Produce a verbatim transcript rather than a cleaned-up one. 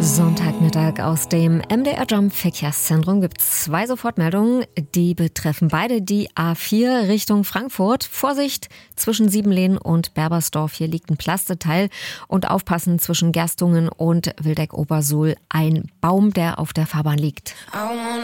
Sonntagmittag aus dem M D R Jump Verkehrszentrum gibt es zwei Sofortmeldungen. Die betreffen beide die A vier Richtung Frankfurt. Vorsicht zwischen Siebenlehn und Berbersdorf. Hier liegt ein Plasteteil. Und aufpassen zwischen Gerstungen und Wildeck-Obersuhl. Ein Baum, der auf der Fahrbahn liegt.